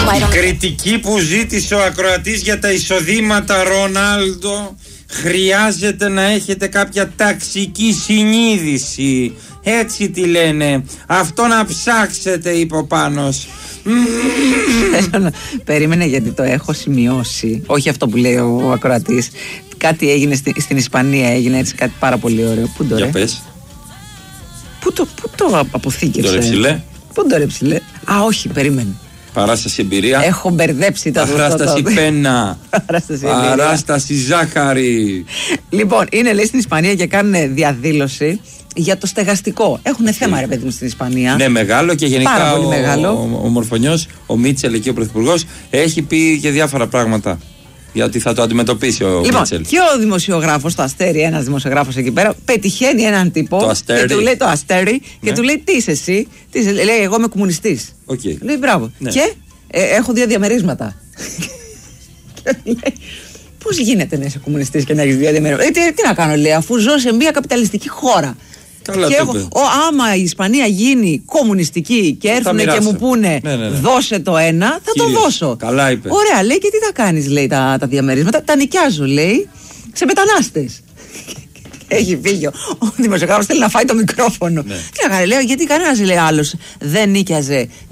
Η κριτική που ζήτησε ο ακροατής για τα εισοδήματα Ρονάλντο, χρειάζεται να έχετε κάποια ταξική συνείδηση. Έτσι τη λένε. Αυτό να ψάξετε, είπε ο Πάνος. Περίμενε, γιατί το έχω σημειώσει. Όχι αυτό που λέει ο ακροατής. Κάτι έγινε στην Ισπανία, έγινε έτσι κάτι πάρα πολύ ωραίο. Πού το ρε? Για πες. Πού το αποθήκευσε? Το ρε ψηλέ. Πού το ρε ψηλέ? Α, όχι, περίμενε. Παράσταση εμπειρία. Έχω μπερδέψει τα Παράσταση πένα. Παράσταση ζάχαρη. Λοιπόν, είναι λέει στην Ισπανία και κάνουν διαδήλωση για το στεγαστικό. Έχουν θέμα, ρε παιδί μου, στην Ισπανία. Ναι, μεγάλο και γενικά. Πάρα πολύ μεγάλο. Ο Μορφωνιός, ο Μίτσελ, εκεί ο πρωθυπουργός, έχει πει και διάφορα πράγματα. Γιατί θα το αντιμετωπίσει ο Μίτσελ. Και ο δημοσιογράφος, το Αστέρι, ένας δημοσιογράφος εκεί πέρα, πετυχαίνει έναν τύπο και του λέει το Αστέρι και του λέει: τι είσαι εσύ? Λέει: εγώ είμαι κομμουνιστής. Okay. Λέει: μπράβο. Ναι. Και έχω 2 διαμερίσματα. Και λέει: πώς γίνεται να είσαι κομμουνιστής και να έχεις 2 διαμερίσματα? Τι να κάνω, λέει, αφού ζω σε μια καπιταλιστική χώρα. Καλά, και άμα η Ισπανία γίνει κομμουνιστική και έρθουν και μου πούνε δώσε το ένα, θα το δώσω. Καλά είπε. Ωραία, λέει, και τι θα κάνεις, λέει, τα διαμερίσματα? Τα νοικιάζω, λέει, σε μετανάστες. Έχει φύγει ο δημοσιογράφος, θέλει να φάει το μικρόφωνο. Τι να κάνει, λέω, γιατί κανένας, λέει, άλλος δεν νίκιαζε